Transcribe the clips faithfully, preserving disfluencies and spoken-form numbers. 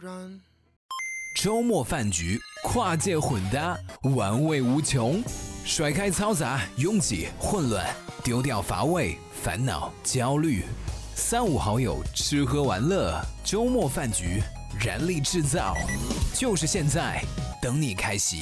然。 周末饭局，跨界混搭，玩味无穷。甩开嘈杂、拥挤、混乱，丢掉乏味、烦恼、焦虑。三五好友吃喝玩乐，周末饭局，燃力制造，就是现在，等你开席。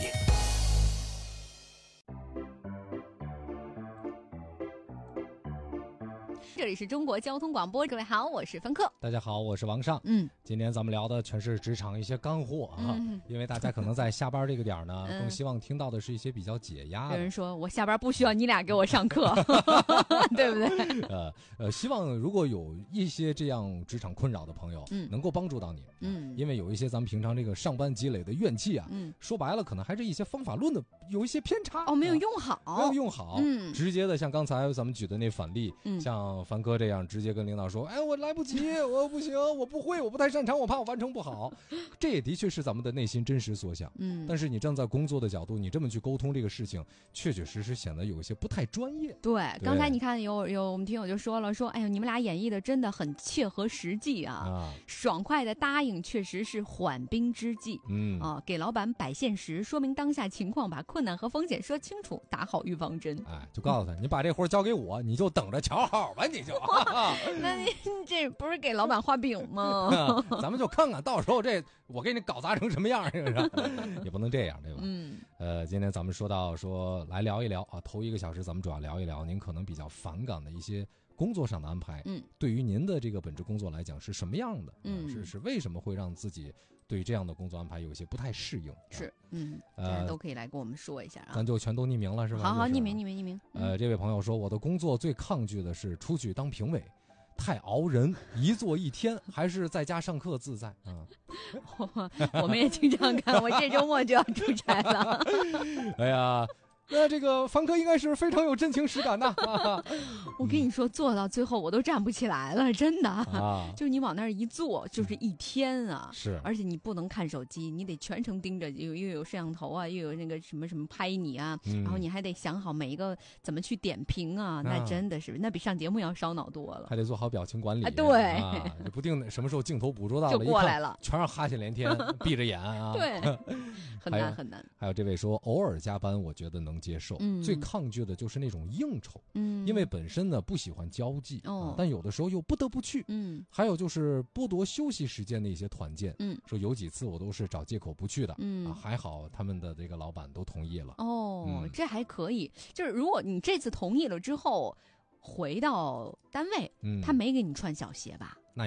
这里是中国交通广播，各位好，我是芬克。 大家好，我是王尚。 嗯， 今天咱们聊的全是职场一些干货啊，嗯、因为大家可能在下班这个点呢，嗯、更希望听到的是一些比较解压的。 有人说我下班不需要你俩给我上课，对不对？ 呃呃，希望如果有一些这样职场困扰的朋友，嗯，能够帮助到你。嗯，因为有一些咱们平常这个上班积累的怨气啊，嗯，说白了可能还是一些方法论的有一些偏差哦，没有用好， 啊、没有用好，嗯，直接的像刚才咱们举的那反例，嗯，像凡哥这样直接跟领导说，哎，我来不及，我不行，我不会，我不太擅长，我怕我完成不好。这也的确是咱们的内心真实所想。嗯，但是你站在工作的角度，你这么去沟通这个事情，确确实实显得有一些不太专业。 对，对刚才你看有有我们听友就说了，说哎呀，你们俩演绎的真的很切合实际啊，啊爽快的答应确实是缓兵之计。嗯啊，给老板摆现实，说明当下情况，把困难和风险说清楚，打好预防针。 哎，就告诉他，嗯、你把这活交给我，你就等着瞧好吧，你就。 那你这不是给老板画饼吗？ 咱们就看看到时候这我给你搞砸成什么样，是不是？也不能这样，对吧？嗯。呃，今天咱们说到说来聊一聊啊，头一个小时咱们主要聊一聊您可能比较反感的一些工作上的安排。嗯。对于您的这个本职工作来讲是什么样的？嗯。是是为什么会让自己对这样的工作安排有一些不太适应？ 是，嗯，大家都可以来跟我们说一下啊。 咱就全都匿名了，是吧？ 好好，匿名，匿名，匿名。 呃，这位朋友说，我的工作最抗拒的是出去当评委。太熬人，一坐一天，还是在家上课自在啊！ 我我们也经常干，我这周末就要出差了。 哎呀，那这个凡哥应该是非常有真情实感的。 我跟你说，做到最后我都站不起来了，真的。啊、就是你往那儿一坐，就是一天啊。是，而且你不能看手机，你得全程盯着，又又有摄像头啊，又有那个什么什么拍你啊，嗯、然后你还得想好每一个怎么去点评啊，那真的是，那比上节目要烧脑多了。 还得做好表情管理。 啊、对， 啊、不定什么时候镜头捕捉到了， 就过来了， 全是哈欠连天，闭着眼啊。 对，很难很难。 还有这位说，偶尔加班，我觉得能接受，嗯、最抗拒的就是那种应酬，嗯，因为本身呢不喜欢交际，哦、但有的时候又不得不去，嗯，还有就是剥夺休息时间的一些团建，嗯，说有几次我都是找借口不去的，嗯、啊，还好他们的这个老板都同意了， 哦，嗯、这还可以，就是如果你这次同意了之后回到单位，嗯、他没给你穿小鞋吧？